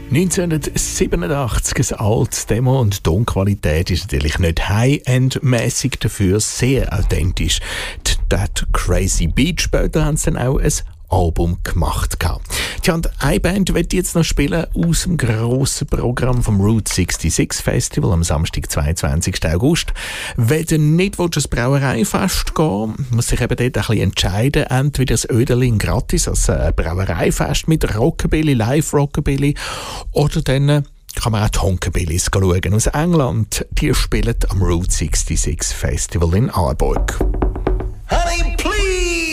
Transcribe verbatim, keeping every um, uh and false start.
neunzehnhundertsiebenundachtzig, ein altes Demo und die Tonqualität ist natürlich nicht High-End-mässig, dafür sehr authentisch. Die That Crazy Beat, später haben sie dann auch ein Album gemacht. Tja, und eine Band wird jetzt noch spielen aus dem grossen Programm vom Route sechsundsechzig Festival am Samstag, zweiundzwanzigsten August. Wenn du nicht ins Brauereifest gehen willst, muss sich eben dort ein bisschen entscheiden. Entweder das Ödelin gratis, als Brauereifest mit Rockabilly, Live-Rockabilly, oder dann kann man auch die Honkabillys schauen aus England. Die spielen am Route sechsundsechzig Festival in Aalborg. Honey,